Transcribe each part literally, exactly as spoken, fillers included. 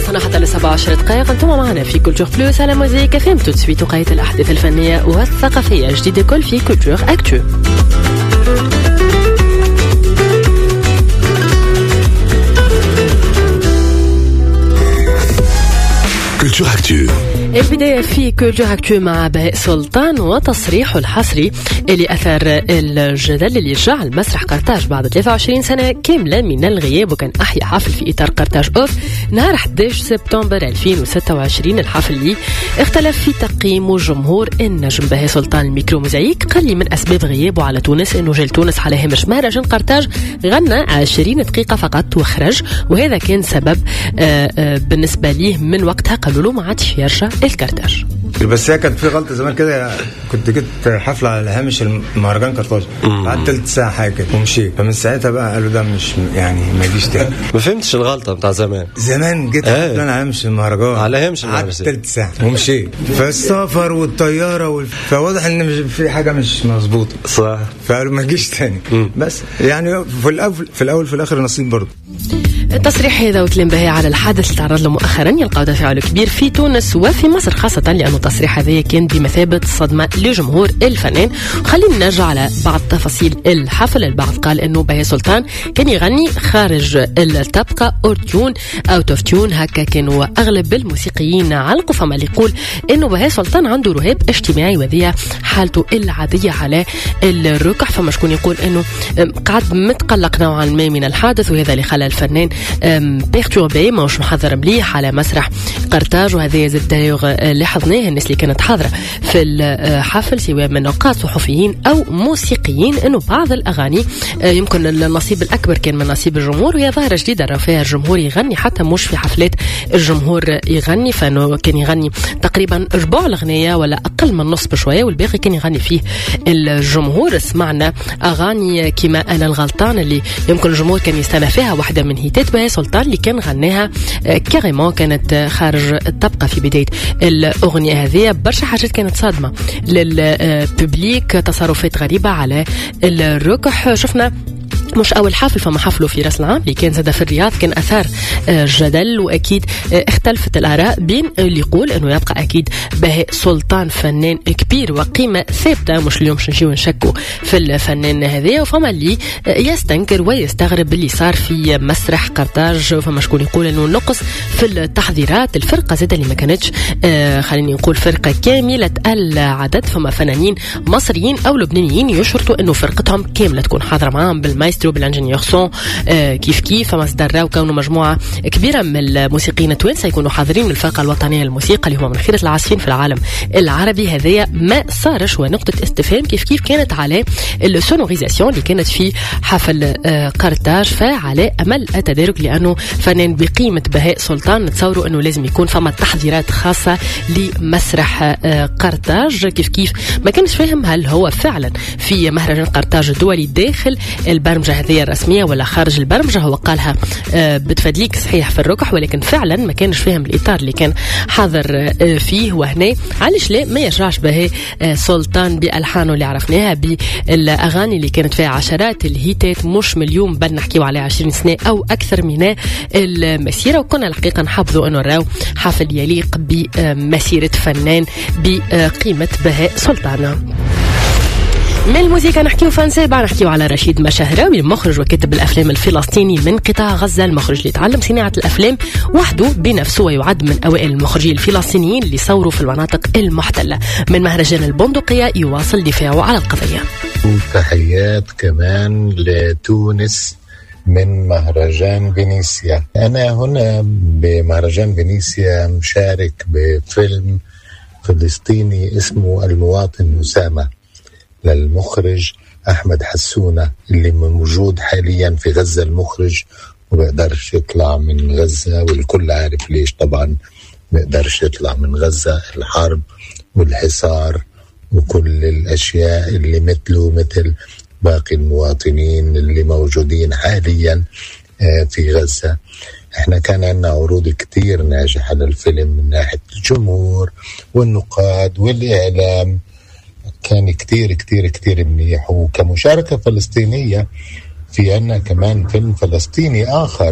وصلنا حتى لسبعة وعشرين دقائق. انتم معنا في كولتور بلوس على موزيك اف ام. تسوي توقيت الاحداث الفنيه والثقافيه جديده كل في كولتور اكتو. كولتور اكتو. البداية في كولتور اكتو مع بهاء سلطان وتصريحه الحصري اللي أثار الجدل اللي جعل مسرح قرطاج بعد ثلاثة وعشرين سنة كاملة من الغياب، وكان أحيا حفل في إطار قرطاج أوف نهار أحد عشر سبتمبر ألفين وستة وعشرين. الحفل اللي اختلف في تقييمه جمهور النجم بهاء سلطان الميكرو موزايك قال لي من أسباب غيابه على تونس إنه جا لتونس على هامش مهرجان قرطاج، غنى عشرين دقيقة فقط وخرج، وهذا كان سبب آآ آآ بالنسبة ليه. من وقتها قالوا له ما عادش يرجع الكرتاج. بس هي كانت في غلطه زمان كده، كنت جيت حفله على هامش المهرجان قرطاج بعد ثلث ساعه حاجه كده ومشيت، فمن ساعتها بقى قالوا ده مش يعني ما يجيش تاني. ما فهمتش الغلطه بتاع زمان. زمان جيت حفله على هامش المهرجان على هامش المهرجان ثلث ساعه ومشيت، فالسفر والطياره وال... فواضح ان مش في حاجه مش مظبوطه صح، فقالوا ما تجيش تاني. مم. بس يعني في الاول في الاول في الاخر نصيب برضه. التصريح هذا وكلام بهاء على الحادث اللي تعرض له مؤخرا يلقى تفاعل كبير في تونس وفي مصر خاصة، لأنه التصريح هذا كان بمثابة صدمة لجمهور الفنان. خلينا نرجع على بعض تفاصيل الحفل. البعض قال أنه بهاء سلطان كان يغني خارج الطبقة أورتيون أوت أوف تيون، هكا كانوا أغلب الموسيقيين علقوا. فما اللي يقول أنه بهاء سلطان عنده رهاب اجتماعي وذي حالته العادية على الركح. فما شكون يقول أنه قاعد متقلق نوعا ما من الحادث، وهذا اللي خلى الفنان بيرتوربي ماهوش محضر مليح على مسرح قرطاج. وهذا زاد دايوغ لاحظناه الناس اللي كانت حاضرة في الحفل سواء من نقاد صحفيين أو موسيقيين، أنه بعض الأغاني يمكن النصيب الأكبر كان من نصيب الجمهور، وهي ظاهرة جديدة راه فيها الجمهور يغني حتى مش في حفلات الجمهور يغني. فانه كان يغني تقريبا ربع الأغنية ولا أقل من نص بشوية، والباقي كان يغني فيه الجمهور. سمعنا أغاني كما أنا الغلطان اللي يمكن الجمهور كان يستنى فيها، واحدة من هيتات بهاء سلطان اللي كان غناها كاريمون، كانت خارج الطبقة في بداية الأغنية هذه. برشا حاجات كانت صادمة للببليك، تصرفات غريبة على الركح. شفنا مش أول حفل، فما حفله في راس العام اللي كان زاد في الرياض كان أثار جدل، وأكيد اختلفت الآراء بين اللي يقول أنه يبقى أكيد بهاء سلطان فنان كبير وقيمة ثابتة، مش اليوم نجيو نشكوا في الفنان هذا، وفما اللي يستنكر ويستغرب اللي صار في مسرح قرطاج. فما شكون يقول أنه نقص في التحضيرات. الفرقة زاد اللي ما كانتش آه خليني نقول فرقة كاملة العدد، فما فنانين مصريين أو لبنانيين يشرطوا أنه فرقتهم كاملة تكون حاضرة معاهم بالمايسترو بالانجينيور سون آه كيف كيف. فما صدر وكونوا مجموعة كبيرة من الموسيقيين التوانسة يكونوا حاضرين من الفرقة الوطنية للموسيقى اللي هو من خيرة العازفين في العالم العربي. هذايا ما صارش، ونقطة استفهام كيف كيف كانت على السونوريزاسيون اللي كانت في حفل آه قرطاج. فعلى أمل التدارك، لأنه فنان بقيمة بهاء سلطان نتصوروا أنه لازم يكون فما تحضيرات خاصة لمسرح آه قرطاج. كيف كيف ما كانش فاهم هل هو فعلا في مهرجان قرطاج الدولي داخل البرمجة هذه الرسمية ولا خارج البرمجة. هو قالها آه بتفادليك صحيح في الركح، ولكن فعلا ما كانش فاهم الإطار اللي كان حاضر آه فيه. وهنا علاش لا ما يرجعش بهاء آه سلطان بألحانه اللي عرفناها، بالأغاني اللي كانت فيها عشرات الهيتات، مش مليون بل نحكيو على عشرين سنة أو أكثر من المسيرة. وكنا الحقيقة نحفظوا أنه راو حفل يليق بمسيرة فنان بقيمة بهاء سلطان. من الموسيقى نحكيو فرنسي، بعد نحكيو على رشيد مشهراوي المخرج وكاتب الأفلام الفلسطيني من قطاع غزة. المخرج اللي تعلم صناعة الأفلام وحده بنفسه، ويعد من أوائل المخرجين الفلسطينيين اللي صوروا في المناطق المحتلة. من مهرجان البندقية يواصل دفاعه على القضية. وتحيات كمان لتونس من مهرجان فينيسيا. أنا هنا بمهرجان فينيسيا مشارك بفيلم فلسطيني اسمه المواطن أسامة للمخرج أحمد حسونة، اللي موجود حاليا في غزة. المخرج وبيقدرش يطلع من غزة، والكل عارف ليش طبعا بيقدرش يطلع من غزة، الحرب والحصار وكل الأشياء اللي مثله مثل باقي المواطنين اللي موجودين حاليا في غزة. احنا كان عندنا عروض كتير ناجحة للفيلم من ناحية الجمهور والنقاد والإعلام، كان كتير كتير كتير منيح. وكمشاركة فلسطينية في عنا كمان فيلم فلسطيني آخر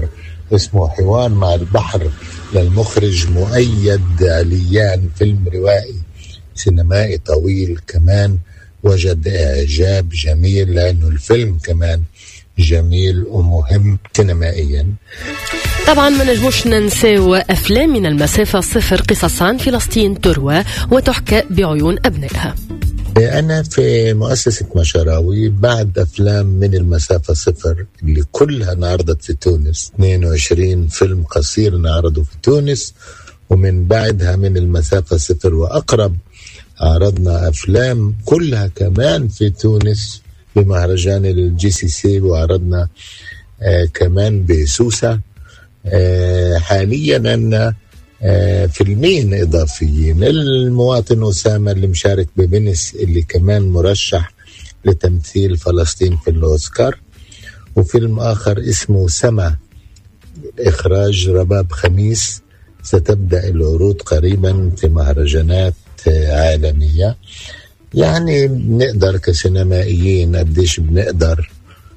اسمه حوار مع البحر للمخرج مؤيد عليان، فيلم روائي سينمائي طويل كمان وجد إعجاب جميل، لأنه الفيلم كمان جميل ومهم سينمائيا. طبعا ما نجموش ننساو أفلام من المسافة صفر، قصص عن فلسطين تروى وتحكى بعيون أبنائها. أنا في مؤسسة مشراوي بعد أفلام من المسافة صفر اللي كلها انعرضت في تونس، اثنين وعشرين فيلم قصير انعرضوا في تونس، ومن بعدها من المسافة صفر وأقرب عرضنا أفلام كلها كمان في تونس بمهرجان الجي سي سي، وعرضنا آه كمان بسوسة. آه حاليا أن آه فيلمين إضافيين، المواطن أسامة اللي مشارك ببنس اللي كمان مرشح لتمثيل فلسطين في الأوسكار، وفيلم آخر اسمه سما إخراج رباب خميس ستبدأ العروض قريبا في مهرجانات عالمية. يعني بنقدر كسينمائيين قديش بنقدر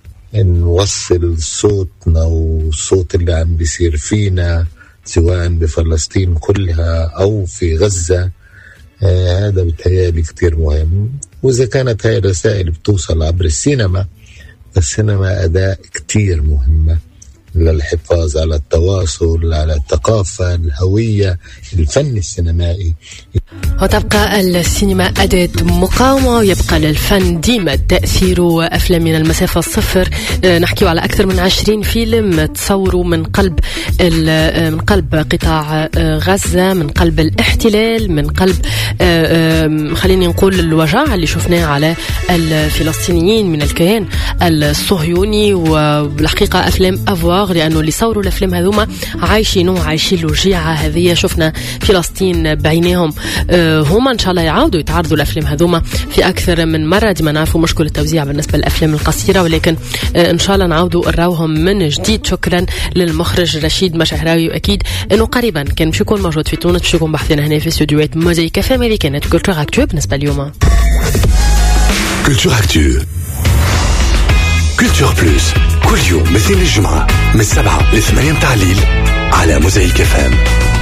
نوصل صوتنا وصوت اللي عم بيصير فينا سواء بفلسطين كلها أو في غزة. آه هذا بتهيألي كتير مهم، وإذا كانت هاي الرسائل بتوصل عبر السينما، السينما أداة كتير مهمة للحفاظ على التواصل، على الثقافة، الهوية، الفن السينمائي. وتبقى السينما أداة مقاومة، ويبقى للفن ديما تأثير. أفلام من المسافة الصفر نحكي على أكثر من عشرين فيلم تصوروا من قلب من قلب قطاع غزة، من قلب الاحتلال، من قلب خليني نقول الوجع اللي شفناه على الفلسطينيين من الكيان الصهيوني. وبالحقيقة أفلام أفواغ، لأنه اللي صوروا الأفلام هذوما عايشين وعايشين الوجيعة هذه. شفنا فلسطين بعينيهم، هما إن شاء الله يعاودوا يتعرضوا الأفلام هذوما في أكثر من مرة. ديما نعرفوا مشكلة التوزيع بالنسبة للأفلام القصيرة، ولكن إن شاء الله نعاودوا نراوهم من جديد. شكرا للمخرج رشيد مشهراوي، وأكيد إنه قريبا كان مش يكون موجود في تونس، مش يكون بحثنا هنا في استوديوهات موزايك اف ام. هذه كانت كولتور اكتو بالنسبة اليوم. كولتور اكتو، كولتور بلوس، كل يوم مثل الجمعة من السبعة للثمانية متاع الليل على موزايك اف ام.